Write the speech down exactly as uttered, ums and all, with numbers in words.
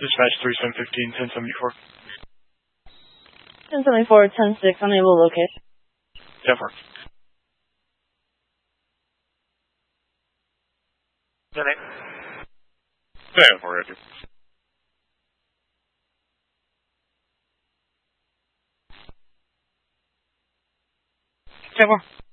Dispatch three seven fifteen, ten seventy-four. ten seventy-four, ten six, unable to locate. ten four. ten eight. ten four, right here. ten four.